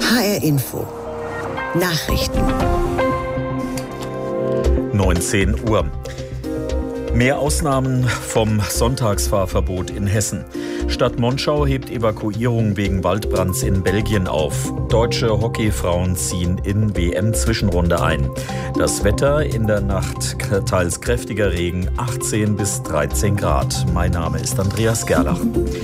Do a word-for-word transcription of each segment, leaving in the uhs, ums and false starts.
H R Info. Nachrichten. neunzehn Uhr. Mehr Ausnahmen vom Sonntagsfahrverbot in Hessen. Stadt Monschau hebt Evakuierung wegen Waldbrands in Belgien auf. Deutsche Hockeyfrauen ziehen in W M-Zwischenrunde ein. Das Wetter: in der Nacht teils kräftiger Regen, achtzehn bis dreizehn Grad. Mein Name ist Andreas Gerlach.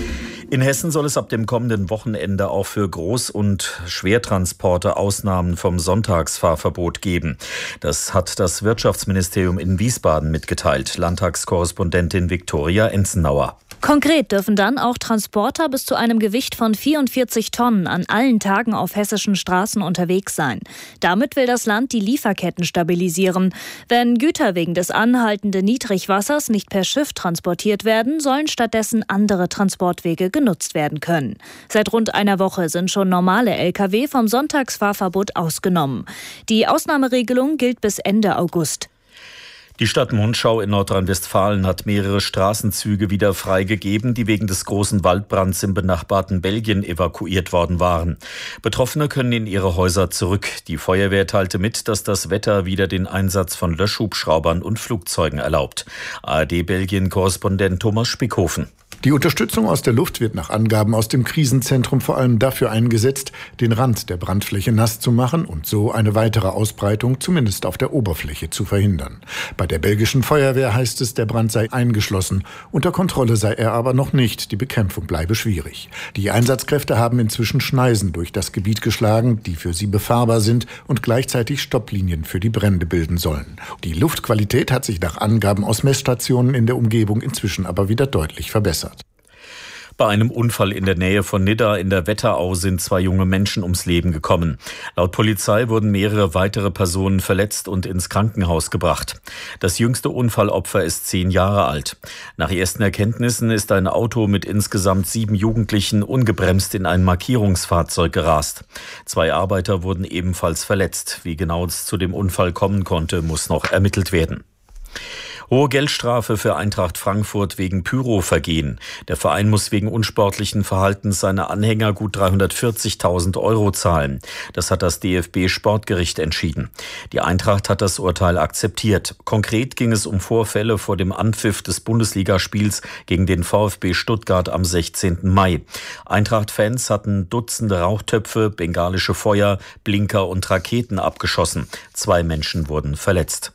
In Hessen soll es ab dem kommenden Wochenende auch für Groß- und Schwertransporte Ausnahmen vom Sonntagsfahrverbot geben. Das hat das Wirtschaftsministerium in Wiesbaden mitgeteilt. Landtagskorrespondentin Viktoria Enzenauer. Konkret dürfen dann auch Transporter bis zu einem Gewicht von vierundvierzig Tonnen an allen Tagen auf hessischen Straßen unterwegs sein. Damit will das Land die Lieferketten stabilisieren. Wenn Güter wegen des anhaltenden Niedrigwassers nicht per Schiff transportiert werden, sollen stattdessen andere Transportwege genutzt werden können. Seit rund einer Woche sind schon normale L K W vom Sonntagsfahrverbot ausgenommen. Die Ausnahmeregelung gilt bis Ende August. Die Stadt Monschau in Nordrhein-Westfalen hat mehrere Straßenzüge wieder freigegeben, die wegen des großen Waldbrands im benachbarten Belgien evakuiert worden waren. Betroffene können in ihre Häuser zurück. Die Feuerwehr teilte mit, dass das Wetter wieder den Einsatz von Löschhubschraubern und Flugzeugen erlaubt. A R D-Belgien-Korrespondent Thomas Spickhofen. Die Unterstützung aus der Luft wird nach Angaben aus dem Krisenzentrum vor allem dafür eingesetzt, den Rand der Brandfläche nass zu machen und so eine weitere Ausbreitung zumindest auf der Oberfläche zu verhindern. Bei der belgischen Feuerwehr heißt es, der Brand sei eingeschlossen. Unter Kontrolle sei er aber noch nicht. Die Bekämpfung bleibe schwierig. Die Einsatzkräfte haben inzwischen Schneisen durch das Gebiet geschlagen, die für sie befahrbar sind und gleichzeitig Stopplinien für die Brände bilden sollen. Die Luftqualität hat sich nach Angaben aus Messstationen in der Umgebung inzwischen aber wieder deutlich verbessert. Bei einem Unfall in der Nähe von Nidda in der Wetterau sind zwei junge Menschen ums Leben gekommen. Laut Polizei wurden mehrere weitere Personen verletzt und ins Krankenhaus gebracht. Das jüngste Unfallopfer ist zehn Jahre alt. Nach ersten Erkenntnissen ist ein Auto mit insgesamt sieben Jugendlichen ungebremst in ein Markierungsfahrzeug gerast. Zwei Arbeiter wurden ebenfalls verletzt. Wie genau es zu dem Unfall kommen konnte, muss noch ermittelt werden. Hohe Geldstrafe für Eintracht Frankfurt wegen Pyrovergehen. Der Verein muss wegen unsportlichen Verhaltens seine Anhänger gut dreihundertvierzigtausend Euro zahlen. Das hat das D F B-Sportgericht entschieden. Die Eintracht hat das Urteil akzeptiert. Konkret ging es um Vorfälle vor dem Anpfiff des Bundesligaspiels gegen den VfB Stuttgart am sechzehnten Mai. Eintracht-Fans hatten Dutzende Rauchtöpfe, bengalische Feuer, Blinker und Raketen abgeschossen. Zwei Menschen wurden verletzt.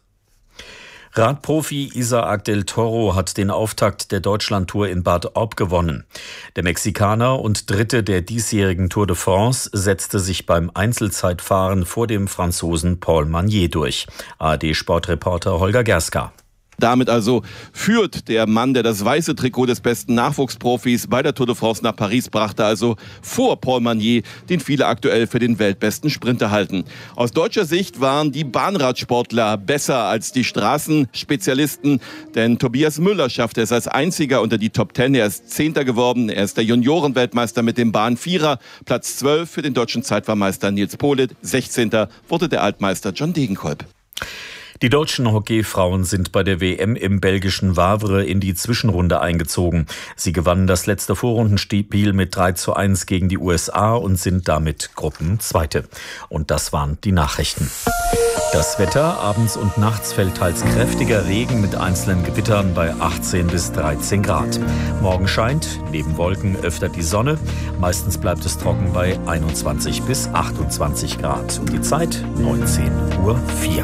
Radprofi Isaac del Toro hat den Auftakt der Deutschlandtour in Bad Orb gewonnen. Der Mexikaner und Dritte der diesjährigen Tour de France setzte sich beim Einzelzeitfahren vor dem Franzosen Paul Magnier durch. A R D-Sportreporter Holger Gerska. Damit also führt der Mann, der das weiße Trikot des besten Nachwuchsprofis bei der Tour de France nach Paris brachte, also vor Paul Magnier, den viele aktuell für den weltbesten Sprinter halten. Aus deutscher Sicht waren die Bahnradsportler besser als die Straßenspezialisten, denn Tobias Müller schaffte es als einziger unter die Top Ten. Er ist Zehnter geworden, er ist der Juniorenweltmeister mit dem Bahnvierer. Platz zwölf für den deutschen Zeitfahrmeister Nils Politt, sechzehnter wurde der Altmeister John Degenkolb. Die deutschen Hockeyfrauen sind bei der W M im belgischen Wavre in die Zwischenrunde eingezogen. Sie gewannen das letzte Vorrundenspiel mit drei zu eins gegen die U S A und sind damit Gruppenzweite. Und das waren die Nachrichten. Das Wetter: abends und nachts fällt teils kräftiger Regen mit einzelnen Gewittern bei achtzehn bis dreizehn Grad. Morgen scheint neben Wolken öfter die Sonne. Meistens bleibt es trocken bei einundzwanzig bis achtundzwanzig Grad. Und die Zeit neunzehn Uhr vier.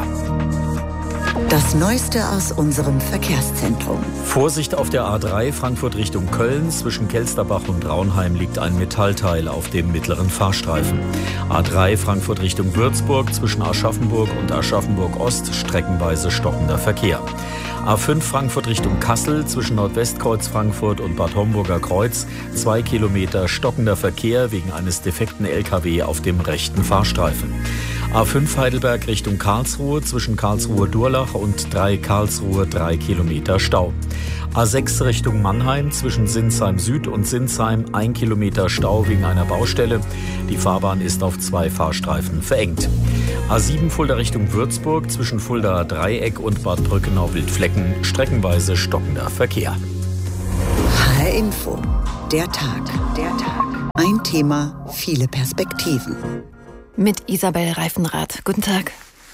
Das Neueste aus unserem Verkehrszentrum. Vorsicht auf der A drei Frankfurt Richtung Köln. Zwischen Kelsterbach und Raunheim liegt ein Metallteil auf dem mittleren Fahrstreifen. A drei Frankfurt Richtung Würzburg. Zwischen Aschaffenburg und Aschaffenburg Ost streckenweise stockender Verkehr. A fünf Frankfurt Richtung Kassel. Zwischen Nordwestkreuz Frankfurt und Bad Homburger Kreuz. Zwei Kilometer stockender Verkehr wegen eines defekten L K W auf dem rechten Fahrstreifen. A fünf Heidelberg Richtung Karlsruhe. Zwischen Karlsruhe-Durlach und drei Karlsruhe drei Kilometer Stau. A sechs Richtung Mannheim. Zwischen Sinsheim Süd und Sinsheim ein Kilometer Stau wegen einer Baustelle. Die Fahrbahn ist auf zwei Fahrstreifen verengt. A sieben Fulda Richtung Würzburg. Zwischen Fuldaer Dreieck und Bad Brückenau-Wildflecken streckenweise stockender Verkehr. H R Info. Der Tag. Der Tag. Ein Thema, viele Perspektiven. Mit Isabel Reifenrath. Guten Tag.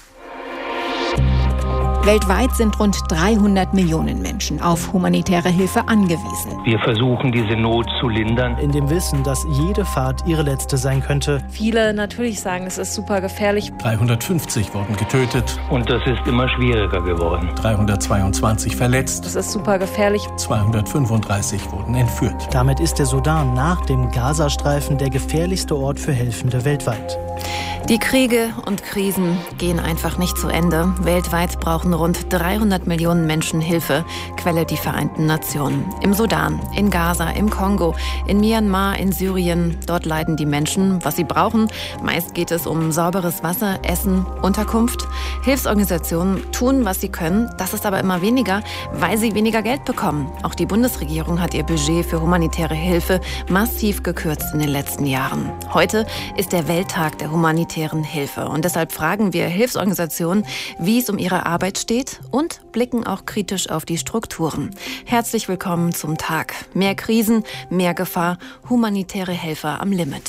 Weltweit sind rund dreihundert Millionen Menschen auf humanitäre Hilfe angewiesen. Wir versuchen, diese Not zu lindern. In dem Wissen, dass jede Fahrt ihre letzte sein könnte. Viele natürlich sagen, es ist super gefährlich. dreihundertfünfzig wurden getötet. Und das ist immer schwieriger geworden. dreihundertzweiundzwanzig verletzt. Es ist super gefährlich. zweihundertfünfunddreißig wurden entführt. Damit ist der Sudan nach dem Gazastreifen der gefährlichste Ort für Helfende weltweit. Die Kriege und Krisen gehen einfach nicht zu Ende. Weltweit brauchen rund dreihundert Millionen Menschen Hilfe, Quelle die Vereinten Nationen. Im Sudan, in Gaza, im Kongo, in Myanmar, in Syrien. Dort leiden die Menschen, was sie brauchen. Meist geht es um sauberes Wasser, Essen, Unterkunft. Hilfsorganisationen tun, was sie können. Das ist aber immer weniger, weil sie weniger Geld bekommen. Auch die Bundesregierung hat ihr Budget für humanitäre Hilfe massiv gekürzt in den letzten Jahren. Heute ist der Welttag der humanitären Hilfe. Und deshalb fragen wir Hilfsorganisationen, wie es um ihre Arbeit steht und blicken auch kritisch auf die Strukturen. Herzlich willkommen zum Tag. Mehr Krisen, mehr Gefahr, humanitäre Helfer am Limit.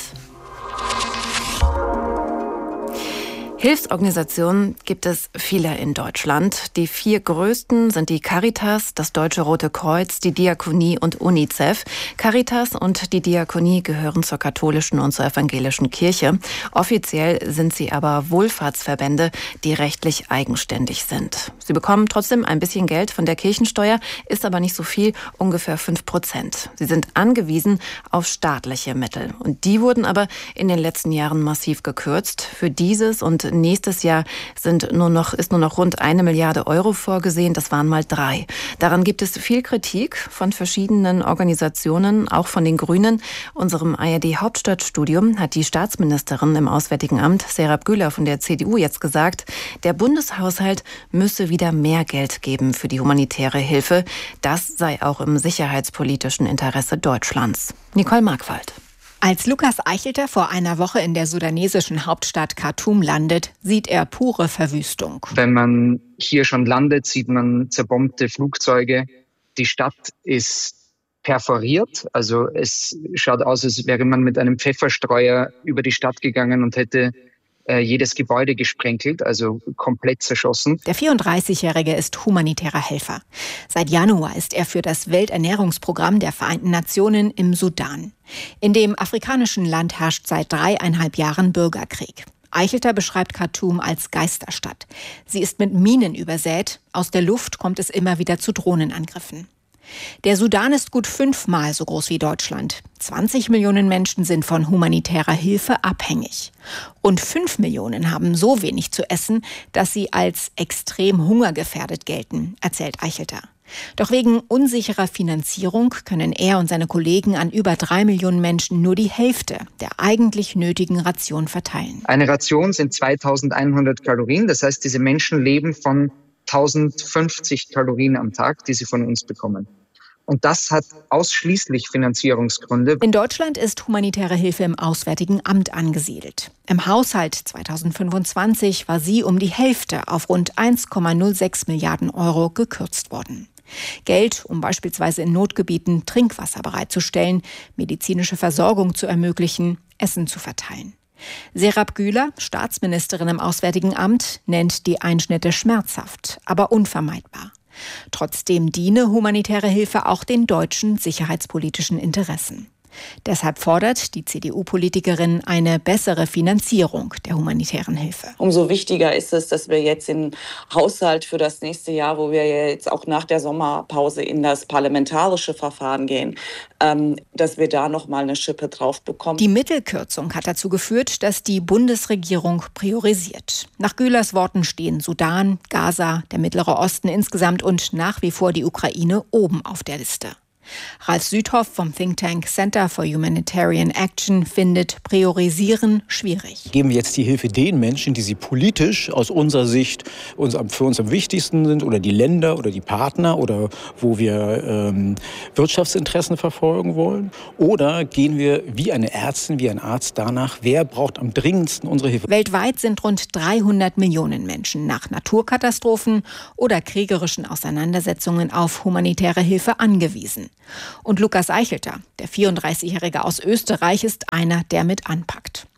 Hilfsorganisationen gibt es viele in Deutschland. Die vier größten sind die Caritas, das Deutsche Rote Kreuz, die Diakonie und UNICEF. Caritas und die Diakonie gehören zur katholischen und zur evangelischen Kirche. Offiziell sind sie aber Wohlfahrtsverbände, die rechtlich eigenständig sind. Sie bekommen trotzdem ein bisschen Geld von der Kirchensteuer, ist aber nicht so viel, ungefähr fünf Prozent. Sie sind angewiesen auf staatliche Mittel. Und die wurden aber in den letzten Jahren massiv gekürzt. Für dieses und nächstes Jahr sind nur noch, ist nur noch rund eine Milliarde Euro vorgesehen. Das waren mal drei. Daran gibt es viel Kritik von verschiedenen Organisationen, auch von den Grünen. Unserem A R D-Hauptstadtstudium hat die Staatsministerin im Auswärtigen Amt, Serap Güler von der C D U, jetzt gesagt, der Bundeshaushalt müsse wieder mehr Geld geben für die humanitäre Hilfe. Das sei auch im sicherheitspolitischen Interesse Deutschlands. Nicole Markwald. Als Lukas Eichelter vor einer Woche in der sudanesischen Hauptstadt Khartoum landet, sieht er pure Verwüstung. Wenn man hier schon landet, sieht man zerbombte Flugzeuge. Die Stadt ist perforiert, also es schaut aus, als wäre man mit einem Pfefferstreuer über die Stadt gegangen und hätte äh, jedes Gebäude gesprenkelt, also komplett zerschossen. Der vierunddreißigjährige ist humanitärer Helfer. Seit Januar ist er für das Welternährungsprogramm der Vereinten Nationen im Sudan. In dem afrikanischen Land herrscht seit dreieinhalb Jahren Bürgerkrieg. Eichelter beschreibt Khartoum als Geisterstadt. Sie ist mit Minen übersät. Aus der Luft kommt es immer wieder zu Drohnenangriffen. Der Sudan ist gut fünfmal so groß wie Deutschland. zwanzig Millionen Menschen sind von humanitärer Hilfe abhängig. Rund fünf Millionen haben so wenig zu essen, dass sie als extrem hungergefährdet gelten, erzählt Eichelter. Doch wegen unsicherer Finanzierung können er und seine Kollegen an über drei Millionen Menschen nur die Hälfte der eigentlich nötigen Ration verteilen. Eine Ration sind zweitausendeinhundert Kalorien. Das heißt, diese Menschen leben von tausendfünfzig Kalorien am Tag, die sie von uns bekommen. Und das hat ausschließlich Finanzierungsgründe. In Deutschland ist humanitäre Hilfe im Auswärtigen Amt angesiedelt. Im Haushalt zweitausendfünfundzwanzig war sie um die Hälfte auf rund eins Komma null sechs Milliarden Euro gekürzt worden. Geld, um beispielsweise in Notgebieten Trinkwasser bereitzustellen, medizinische Versorgung zu ermöglichen, Essen zu verteilen. Serap Güler, Staatsministerin im Auswärtigen Amt, nennt die Einschnitte schmerzhaft, aber unvermeidbar. Trotzdem diene humanitäre Hilfe auch den deutschen sicherheitspolitischen Interessen. Deshalb fordert die C D U-Politikerin eine bessere Finanzierung der humanitären Hilfe. Umso wichtiger ist es, dass wir jetzt im Haushalt für das nächste Jahr, wo wir jetzt auch nach der Sommerpause in das parlamentarische Verfahren gehen, ähm, dass wir da noch mal eine Schippe drauf bekommen. Die Mittelkürzung hat dazu geführt, dass die Bundesregierung priorisiert. Nach Gülers Worten stehen Sudan, Gaza, der Mittlere Osten insgesamt und nach wie vor die Ukraine oben auf der Liste. Ralf Südhoff vom Think Tank Center for Humanitarian Action findet Priorisieren schwierig. Geben wir jetzt die Hilfe den Menschen, die sie politisch aus unserer Sicht uns, für uns am wichtigsten sind, oder die Länder oder die Partner oder wo wir ähm, Wirtschaftsinteressen verfolgen wollen? Oder gehen wir wie eine Ärztin, wie ein Arzt danach, wer braucht am dringendsten unsere Hilfe? Weltweit sind rund dreihundert Millionen Menschen nach Naturkatastrophen oder kriegerischen Auseinandersetzungen auf humanitäre Hilfe angewiesen. Und Lukas Eichelter, der vierunddreißigjährige aus Österreich, ist einer, der mit anpackt.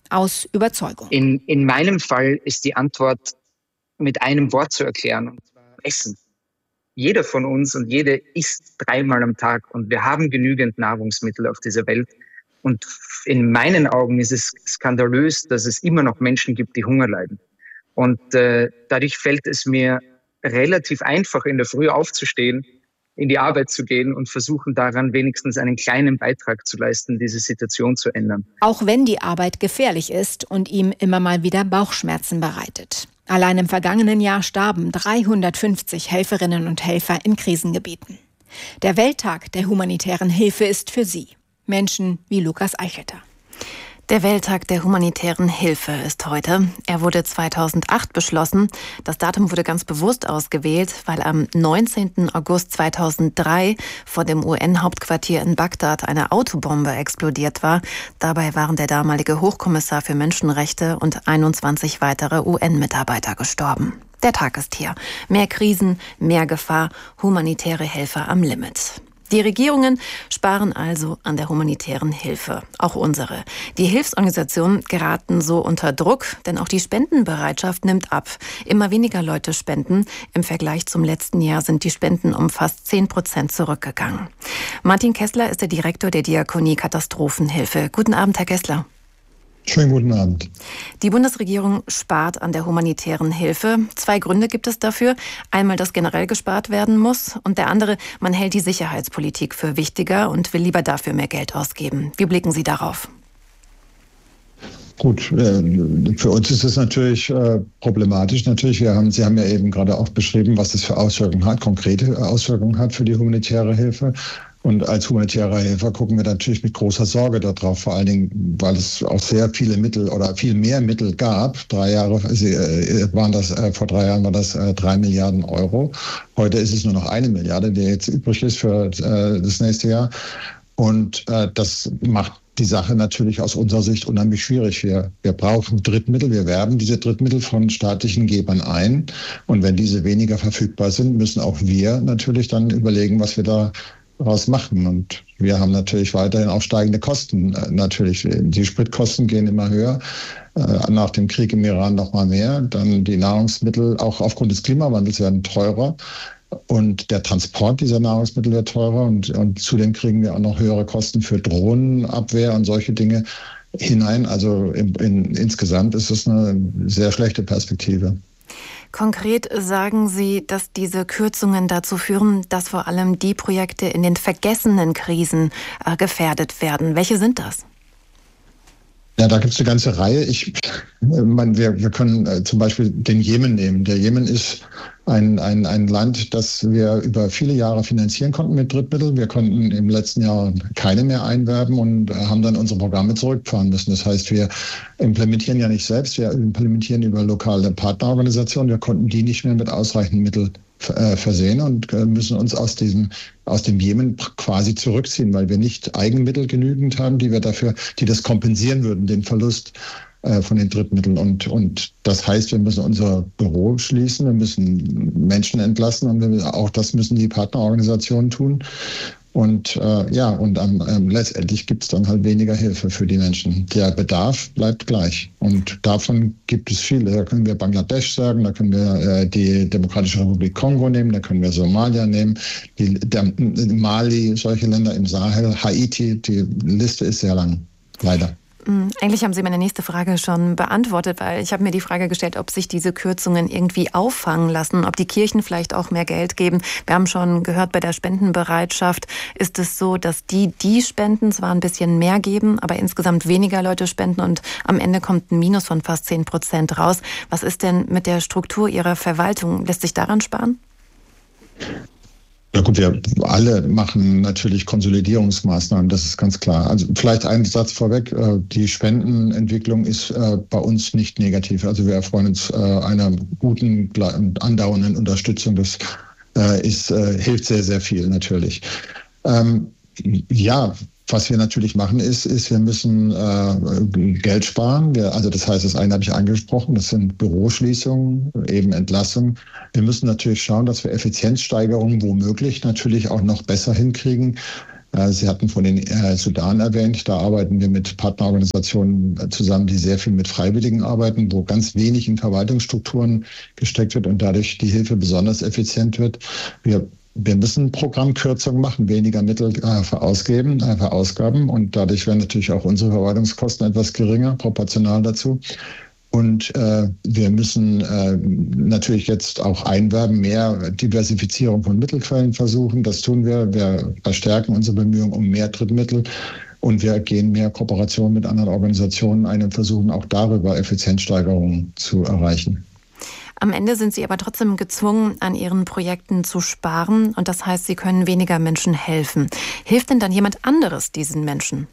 aus Überzeugung. In, in meinem Fall ist die Antwort mit einem Wort zu erklären, und zwar Essen. Jeder von uns und jede isst dreimal am Tag und wir haben genügend Nahrungsmittel auf dieser Welt. Und in meinen Augen ist es skandalös, dass es immer noch Menschen gibt, die Hunger leiden. Und äh, dadurch fällt es mir relativ einfach, in der Früh aufzustehen, in die Arbeit zu gehen und versuchen daran wenigstens einen kleinen Beitrag zu leisten, diese Situation zu ändern. Auch wenn die Arbeit gefährlich ist und ihm immer mal wieder Bauchschmerzen bereitet. Allein im vergangenen Jahr starben dreihundertfünfzig Helferinnen und Helfer in Krisengebieten. Der Welttag der humanitären Hilfe ist für sie Menschen wie Lukas Eichelter. Der Welttag der humanitären Hilfe ist heute. Er wurde zweitausendacht beschlossen. Das Datum wurde ganz bewusst ausgewählt, weil am neunzehnten August zweitausenddrei vor dem U N-Hauptquartier in Bagdad eine Autobombe explodiert war. Dabei waren der damalige Hochkommissar für Menschenrechte und einundzwanzig weitere U N-Mitarbeiter gestorben. Der Tag ist hier. Mehr Krisen, mehr Gefahr, humanitäre Helfer am Limit. Die Regierungen sparen also an der humanitären Hilfe, auch unsere. Die Hilfsorganisationen geraten so unter Druck, denn auch die Spendenbereitschaft nimmt ab. Immer weniger Leute spenden. Im Vergleich zum letzten Jahr sind die Spenden um fast zehn Prozent zurückgegangen. Martin Kessler ist der Direktor der Diakonie Katastrophenhilfe. Guten Abend, Herr Kessler. Schönen guten Abend. Die Bundesregierung spart an der humanitären Hilfe. Zwei Gründe gibt es dafür. Einmal, dass generell gespart werden muss und der andere, man hält die Sicherheitspolitik für wichtiger und will lieber dafür mehr Geld ausgeben. Wie blicken Sie darauf? Gut, für uns ist es natürlich problematisch. Natürlich, wir haben, Sie haben ja eben gerade auch beschrieben, was das für Auswirkungen hat, konkrete Auswirkungen hat für die humanitäre Hilfe. Und als humanitärer Helfer gucken wir natürlich mit großer Sorge darauf, vor allen Dingen, weil es auch sehr viele Mittel oder viel mehr Mittel gab. Drei Jahre waren das, vor drei Jahren war das drei Milliarden Euro. Heute ist es nur noch eine Milliarde, die jetzt übrig ist für das nächste Jahr. Und das macht die Sache natürlich aus unserer Sicht unheimlich schwierig. Wir, wir brauchen Drittmittel, wir werben diese Drittmittel von staatlichen Gebern ein. Und wenn diese weniger verfügbar sind, müssen auch wir natürlich dann überlegen, was wir da daraus machen. Und wir haben natürlich weiterhin auch steigende Kosten. Natürlich, die Spritkosten gehen immer höher. Nach dem Krieg im Iran noch mal mehr. Dann die Nahrungsmittel, auch aufgrund des Klimawandels, werden teurer. Und der Transport dieser Nahrungsmittel wird teurer. Und, und zudem kriegen wir auch noch höhere Kosten für Drohnenabwehr und solche Dinge hinein. Also in, in, insgesamt ist es eine sehr schlechte Perspektive. Konkret sagen Sie, dass diese Kürzungen dazu führen, dass vor allem die Projekte in den vergessenen Krisen äh, gefährdet werden. Welche sind das? Ja, da gibt es eine ganze Reihe. Ich, man, wir, wir können äh, zum Beispiel den Jemen nehmen. Der Jemen ist ein, ein, ein Land, das wir über viele Jahre finanzieren konnten mit Drittmitteln. Wir konnten im letzten Jahr keine mehr einwerben und haben dann unsere Programme zurückfahren müssen. Das heißt, wir implementieren ja nicht selbst, wir implementieren über lokale Partnerorganisationen. Wir konnten die nicht mehr mit ausreichend Mitteln versehen und müssen uns aus diesem, aus dem Jemen quasi zurückziehen, weil wir nicht Eigenmittel genügend haben, die wir dafür, die das kompensieren würden, den Verlust äh, von den Drittmitteln. Und, und das heißt, wir müssen unser Büro schließen, wir müssen Menschen entlassen und wir, auch das müssen die Partnerorganisationen tun. Und äh, ja, und ähm, ähm, letztendlich gibt es dann halt weniger Hilfe für die Menschen. Der Bedarf bleibt gleich. Und davon gibt es viele. Da können wir Bangladesch sagen, da können wir äh, die Demokratische Republik Kongo nehmen, da können wir Somalia nehmen, die, der, Mali, solche Länder im Sahel, Haiti, die Liste ist sehr lang, leider. Eigentlich haben Sie meine nächste Frage schon beantwortet, weil ich habe mir die Frage gestellt, ob sich diese Kürzungen irgendwie auffangen lassen, ob die Kirchen vielleicht auch mehr Geld geben. Wir haben schon gehört, bei der Spendenbereitschaft ist es so, dass die, die spenden, zwar ein bisschen mehr geben, aber insgesamt weniger Leute spenden und am Ende kommt ein Minus von fast zehn Prozent raus. Was ist denn mit der Struktur Ihrer Verwaltung? Lässt sich daran sparen? Ja gut, wir alle machen natürlich Konsolidierungsmaßnahmen, das ist ganz klar. Also vielleicht ein Satz vorweg, die Spendenentwicklung ist bei uns nicht negativ. Also wir erfreuen uns einer guten, andauernden Unterstützung. Das ist, hilft sehr, sehr viel natürlich. Ja, was wir natürlich machen ist, ist wir müssen äh, Geld sparen. Wir, also das heißt, das eine habe ich angesprochen, das sind Büroschließungen, eben Entlassungen. Wir müssen natürlich schauen, dass wir Effizienzsteigerungen womöglich natürlich auch noch besser hinkriegen. Sie hatten von den Sudan erwähnt, da arbeiten wir mit Partnerorganisationen zusammen, die sehr viel mit Freiwilligen arbeiten, wo ganz wenig in Verwaltungsstrukturen gesteckt wird und dadurch die Hilfe besonders effizient wird. Wir Wir müssen Programmkürzungen machen, weniger Mittel äh, verausgeben, äh, verausgaben und dadurch werden natürlich auch unsere Verwaltungskosten etwas geringer, proportional dazu. Und äh, wir müssen äh, natürlich jetzt auch einwerben, mehr Diversifizierung von Mittelquellen versuchen. Das tun wir. Wir verstärken unsere Bemühungen um mehr Drittmittel und wir gehen mehr Kooperation mit anderen Organisationen ein und versuchen auch darüber Effizienzsteigerungen zu erreichen. Am Ende sind Sie aber trotzdem gezwungen, an Ihren Projekten zu sparen. Und das heißt, Sie können weniger Menschen helfen. Hilft denn dann jemand anderes diesen Menschen?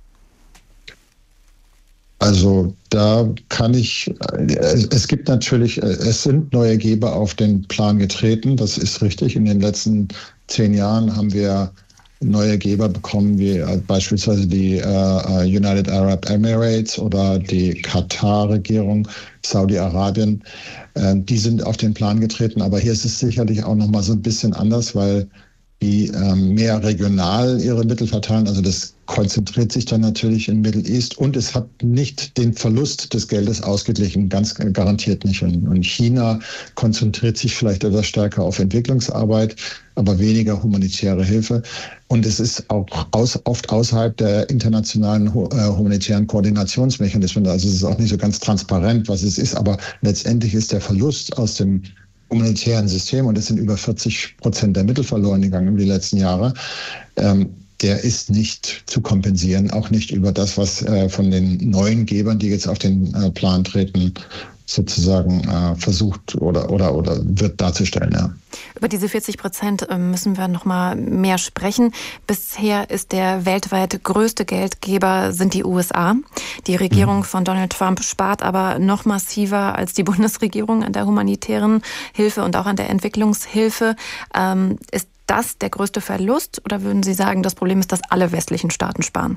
Also da kann ich, es gibt natürlich, es sind neue Geber auf den Plan getreten. Das ist richtig. In den letzten zehn Jahren haben wir neue Geber bekommen, wie beispielsweise die äh, United Arab Emirates oder die Katar-Regierung, Saudi-Arabien. Äh, die sind auf den Plan getreten, aber hier ist es sicherlich auch nochmal so ein bisschen anders, weil die äh, mehr regional ihre Mittel verteilen. Also das konzentriert sich dann natürlich in Middle East und es hat nicht den Verlust des Geldes ausgeglichen, ganz garantiert nicht. Und, und China konzentriert sich vielleicht etwas stärker auf Entwicklungsarbeit, aber weniger humanitäre Hilfe. Und es ist auch aus, oft außerhalb der internationalen äh, humanitären Koordinationsmechanismen. Also es ist auch nicht so ganz transparent, was es ist, aber letztendlich ist der Verlust aus dem humanitären System, und es sind über vierzig Prozent der Mittel verloren gegangen über die letzten Jahre, ähm, der ist nicht zu kompensieren, auch nicht über das, was äh, von den neuen Gebern, die jetzt auf den äh, Plan treten, sozusagen äh, versucht oder, oder, oder wird darzustellen. Ja. Über diese vierzig Prozent müssen wir noch mal mehr sprechen. Bisher ist der weltweit größte Geldgeber sind die U S A. Die Regierung mhm. von Donald Trump spart aber noch massiver als die Bundesregierung an der humanitären Hilfe und auch an der Entwicklungshilfe. Ähm, ist das der größte Verlust oder würden Sie sagen, das Problem ist, dass alle westlichen Staaten sparen?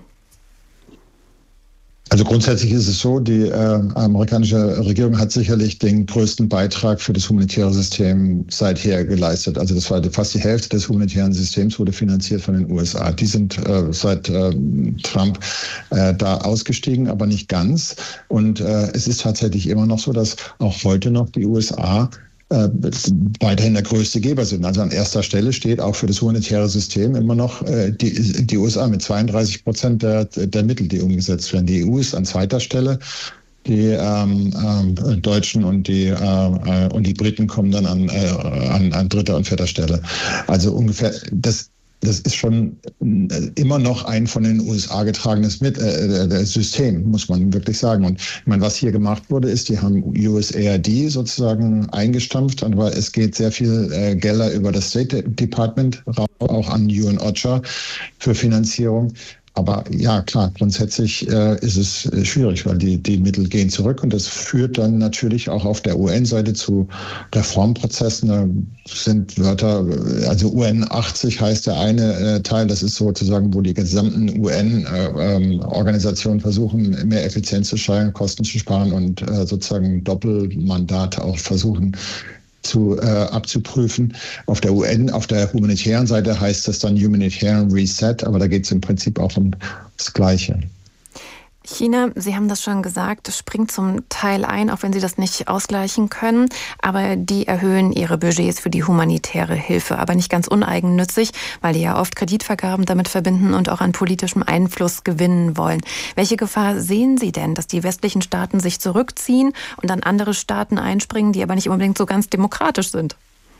Also grundsätzlich ist es so, die äh, amerikanische Regierung hat sicherlich den größten Beitrag für das humanitäre System seither geleistet. Also das war fast die Hälfte des humanitären Systems wurde finanziert von den U S A. Die sind äh, seit äh, Trump äh, da ausgestiegen, aber nicht ganz. Und äh, es ist tatsächlich immer noch so, dass auch heute noch die U S A Äh, weiterhin der größte Geber sind. Also an erster Stelle steht auch für das humanitäre System immer noch äh, die, die U S A mit zweiunddreißig Prozent der, der Mittel, die umgesetzt werden. Die E U ist an zweiter Stelle. Die ähm, äh, Deutschen und die, äh, und die Briten kommen dann an, äh, an, an dritter und vierter Stelle. Also ungefähr das Das ist schon immer noch ein von den U S A getragenes Mit äh, System, muss man wirklich sagen. Und ich meine, was hier gemacht wurde, ist, die haben U S A I D sozusagen eingestampft, aber es geht sehr viel äh, Gelder über das State Department, auch an U N OCHA für Finanzierung. Aber ja, klar, grundsätzlich äh, ist es äh, schwierig, weil die, die Mittel gehen zurück und das führt dann natürlich auch auf der U N-Seite zu Reformprozessen. Da sind Wörter, also U N achtzig heißt der eine äh, Teil, das ist sozusagen, wo die gesamten U N-Organisationen äh, versuchen, mehr Effizienz zu steigern, Kosten zu sparen und äh, sozusagen Doppelmandate auch versuchen, zu äh, abzuprüfen. Auf der U N, auf der humanitären Seite heißt das dann Humanitarian Reset, aber da geht es im Prinzip auch um das Gleiche. China, Sie haben das schon gesagt, springt zum Teil ein, auch wenn sie das nicht ausgleichen können. Aber die erhöhen ihre Budgets für die humanitäre Hilfe. Aber nicht ganz uneigennützig, weil die ja oft Kreditvergaben damit verbinden und auch an politischem Einfluss gewinnen wollen. Welche Gefahr sehen Sie denn, dass die westlichen Staaten sich zurückziehen und dann andere Staaten einspringen, die aber nicht unbedingt so ganz demokratisch sind?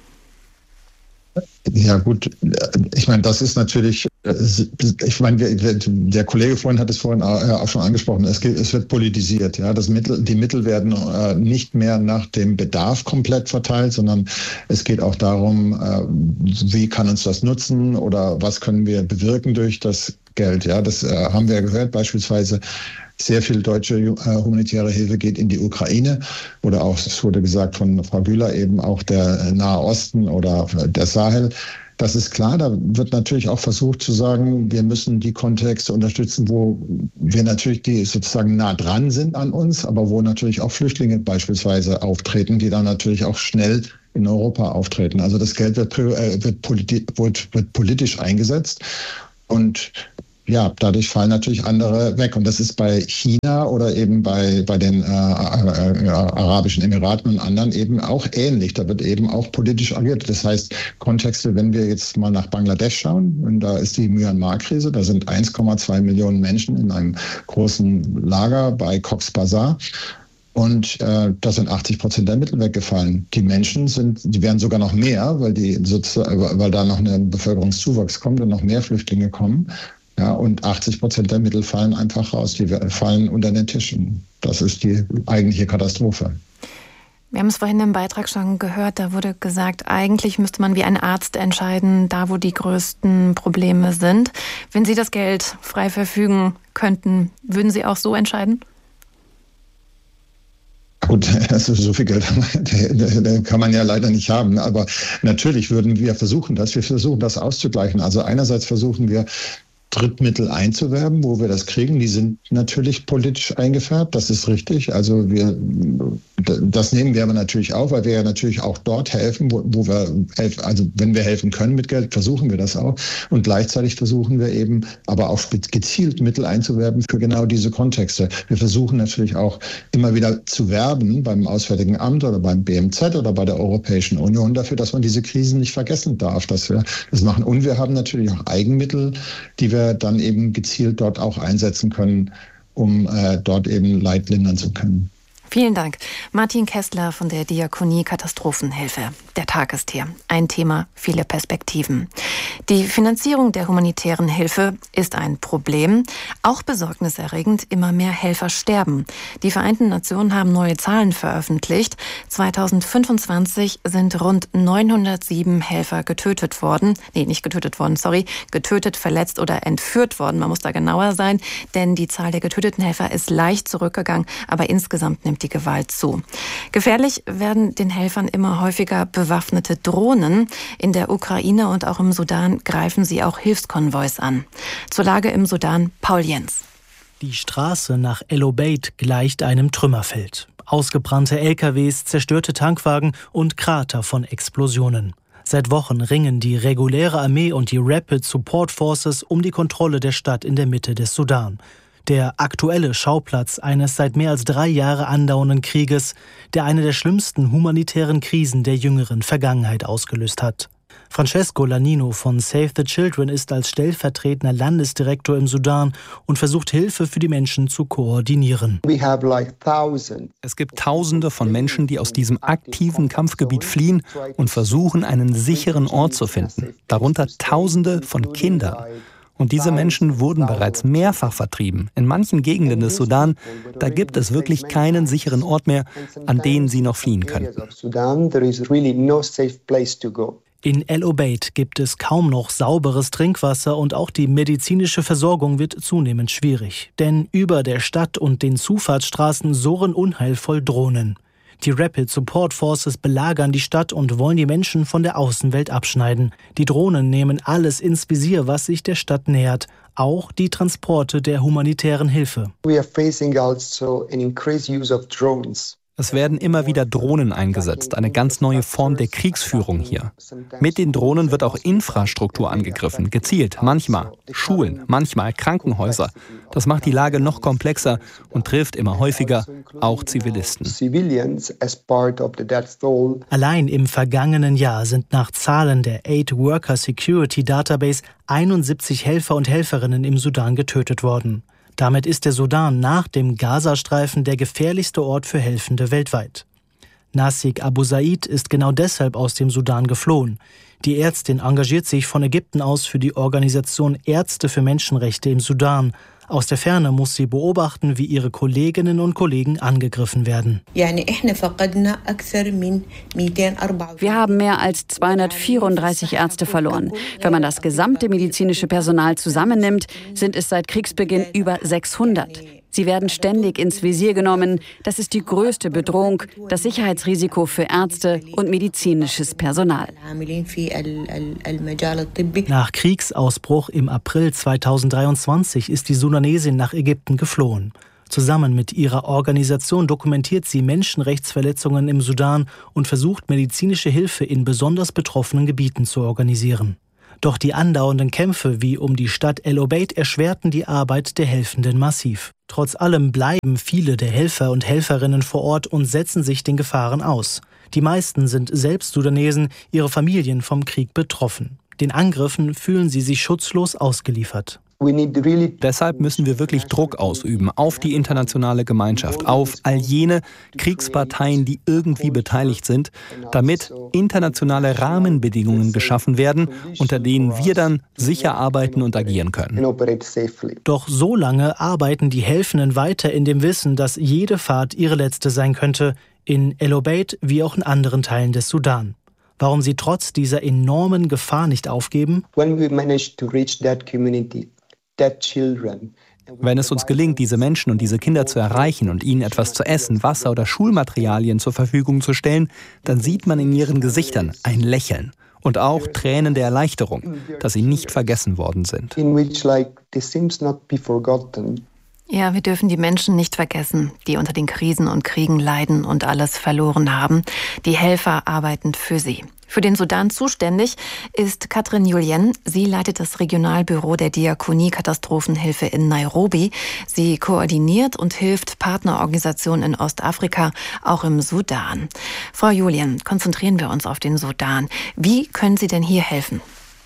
Ja gut, ich meine, das ist natürlich, ich meine, der Kollege vorhin hat es vorhin auch schon angesprochen, es, geht, es wird politisiert. Ja, das Mittel, die Mittel werden nicht mehr nach dem Bedarf komplett verteilt, sondern es geht auch darum, wie kann uns das nutzen oder was können wir bewirken durch das Geld. Ja, das haben wir gehört, beispielsweise. Sehr viel deutsche äh, humanitäre Hilfe geht in die Ukraine oder auch, es wurde gesagt von Frau Bühler, eben auch der Nahe Osten oder der Sahel. Das ist klar, da wird natürlich auch versucht zu sagen, wir müssen die Kontexte unterstützen, wo wir natürlich die sozusagen nah dran sind an uns, aber wo natürlich auch Flüchtlinge beispielsweise auftreten, die dann natürlich auch schnell in Europa auftreten. Also das Geld wird, äh, wird, politi- wird, wird politisch eingesetzt. Und ja, dadurch fallen natürlich andere weg. Und das ist bei China oder eben bei, bei den äh, äh, Arabischen Emiraten und anderen eben auch ähnlich. Da wird eben auch politisch agiert. Das heißt, Kontexte, wenn wir jetzt mal nach Bangladesch schauen, und da ist die Myanmar-Krise, da sind eins Komma zwei Millionen Menschen in einem großen Lager bei Cox's Bazar. Und äh, da sind achtzig Prozent der Mittel weggefallen. Die Menschen sind, die werden sogar noch mehr, weil, die, weil da noch ein Bevölkerungszuwachs kommt und noch mehr Flüchtlinge kommen. Ja, und achtzig Prozent der Mittel fallen einfach raus, die fallen unter den Tischen. Das ist die eigentliche Katastrophe. Wir haben es vorhin im Beitrag schon gehört, da wurde gesagt, eigentlich müsste man wie ein Arzt entscheiden, da wo die größten Probleme sind. Wenn Sie das Geld frei verfügen könnten, würden Sie auch so entscheiden? Gut, also so viel Geld kann man ja leider nicht haben. Aber natürlich würden wir versuchen das. Wir versuchen das auszugleichen. Also einerseits versuchen wir, Drittmittel einzuwerben, wo wir das kriegen. Die sind natürlich politisch eingefärbt, das ist richtig. Also wir, das nehmen wir aber natürlich auf, weil wir ja natürlich auch dort helfen, wo, wo wir helfen. Also wenn wir helfen können mit Geld, versuchen wir das auch. Und gleichzeitig versuchen wir eben aber auch gezielt Mittel einzuwerben für genau diese Kontexte. Wir versuchen natürlich auch immer wieder zu werben beim Auswärtigen Amt oder beim B M Z oder bei der Europäischen Union dafür, dass man diese Krisen nicht vergessen darf, dass wir das machen. Und wir haben natürlich auch Eigenmittel, die wir dann eben gezielt dort auch einsetzen können, um äh, dort eben Leid lindern zu können. Vielen Dank. Martin Kessler von der Diakonie Katastrophenhilfe. Der Tag ist hier. Ein Thema, viele Perspektiven. Die Finanzierung der humanitären Hilfe ist ein Problem. Auch besorgniserregend, immer mehr Helfer sterben. Die Vereinten Nationen haben neue Zahlen veröffentlicht. zweitausendfünfundzwanzig sind rund neunhundertsieben Helfer getötet worden. Nee, nicht getötet worden, sorry. Getötet, verletzt oder entführt worden. Man muss da genauer sein, denn die Zahl der getöteten Helfer ist leicht zurückgegangen, aber insgesamt nimmt die Gewalt zu. Gefährlich werden den Helfern immer häufiger bewaffnete Drohnen. In der Ukraine und auch im Sudan greifen sie auch Hilfskonvois an. Zur Lage im Sudan, Paul Jens. Die Straße nach El Obeid gleicht einem Trümmerfeld. Ausgebrannte L K Ws, zerstörte Tankwagen und Krater von Explosionen. Seit Wochen ringen die reguläre Armee und die Rapid Support Forces um die Kontrolle der Stadt in der Mitte des Sudan. Der aktuelle Schauplatz eines seit mehr als drei Jahre andauernden Krieges, der eine der schlimmsten humanitären Krisen der jüngeren Vergangenheit ausgelöst hat. Francesco Lanino von Save the Children ist als stellvertretender Landesdirektor im Sudan und versucht Hilfe für die Menschen zu koordinieren. Es gibt Tausende von Menschen, die aus diesem aktiven Kampfgebiet fliehen und versuchen, einen sicheren Ort zu finden. Darunter Tausende von Kindern. Und diese Menschen wurden bereits mehrfach vertrieben. In manchen Gegenden des Sudan, da gibt es wirklich keinen sicheren Ort mehr, an den sie noch fliehen könnten. In El Obeid gibt es kaum noch sauberes Trinkwasser und auch die medizinische Versorgung wird zunehmend schwierig. Denn über der Stadt und den Zufahrtsstraßen surren unheilvoll Drohnen. Die Rapid Support Forces belagern die Stadt und wollen die Menschen von der Außenwelt abschneiden. Die Drohnen nehmen alles ins Visier, was sich der Stadt nähert. Auch die Transporte der humanitären Hilfe. We are facing also an increased use of drones. Es werden immer wieder Drohnen eingesetzt, eine ganz neue Form der Kriegsführung hier. Mit den Drohnen wird auch Infrastruktur angegriffen, gezielt, manchmal Schulen, manchmal Krankenhäuser. Das macht die Lage noch komplexer und trifft immer häufiger auch Zivilisten. Allein im vergangenen Jahr sind nach Zahlen der Aid Worker Security Database einundsiebzig Helfer und Helferinnen im Sudan getötet worden. Damit ist der Sudan nach dem Gazastreifen der gefährlichste Ort für Helfende weltweit. Nasik Abu Said ist genau deshalb aus dem Sudan geflohen. Die Ärztin engagiert sich von Ägypten aus für die Organisation Ärzte für Menschenrechte im Sudan. Aus der Ferne muss sie beobachten, wie ihre Kolleginnen und Kollegen angegriffen werden. Wir haben mehr als zweihundertvierunddreißig Ärzte verloren. Wenn man das gesamte medizinische Personal zusammennimmt, sind es seit Kriegsbeginn über sechshundert. Sie werden ständig ins Visier genommen. Das ist die größte Bedrohung, das Sicherheitsrisiko für Ärzte und medizinisches Personal. Nach Kriegsausbruch im April zweitausenddreiundzwanzig ist die Sudanesin nach Ägypten geflohen. Zusammen mit ihrer Organisation dokumentiert sie Menschenrechtsverletzungen im Sudan und versucht, medizinische Hilfe in besonders betroffenen Gebieten zu organisieren. Doch die andauernden Kämpfe wie um die Stadt El Obeid erschwerten die Arbeit der Helfenden massiv. Trotz allem bleiben viele der Helfer und Helferinnen vor Ort und setzen sich den Gefahren aus. Die meisten sind selbst Sudanesen, ihre Familien vom Krieg betroffen. Den Angriffen fühlen sie sich schutzlos ausgeliefert. Deshalb müssen wir wirklich Druck ausüben auf die internationale Gemeinschaft, auf all jene Kriegsparteien, die irgendwie beteiligt sind, damit internationale Rahmenbedingungen geschaffen werden, unter denen wir dann sicher arbeiten und agieren können. Doch so lange arbeiten die Helfenden weiter in dem Wissen, dass jede Fahrt ihre letzte sein könnte, in El Obeid wie auch in anderen Teilen des Sudan. Warum sie trotz dieser enormen Gefahr nicht aufgeben? Wenn es uns gelingt, diese Menschen und diese Kinder zu erreichen und ihnen etwas zu essen, Wasser oder Schulmaterialien zur Verfügung zu stellen, dann sieht man in ihren Gesichtern ein Lächeln und auch Tränen der Erleichterung, dass sie nicht vergessen worden sind. Ja, wir dürfen die Menschen nicht vergessen, die unter den Krisen und Kriegen leiden und alles verloren haben. Die Helfer arbeiten für sie. Für den Sudan zuständig ist Katrin Julien. Sie leitet das Regionalbüro der Diakonie Katastrophenhilfe in Nairobi. Sie koordiniert und hilft Partnerorganisationen in Ostafrika, auch im Sudan. Frau Julien, konzentrieren wir uns auf den Sudan. Wie können Sie denn hier helfen?